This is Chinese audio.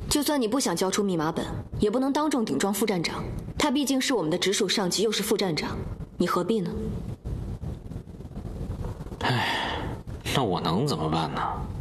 就算你不想交出密码本，也不能当众顶撞副站长。他毕竟是我们的直属上级，又是副站长，你何必呢？ 唉，那我能怎么办呢？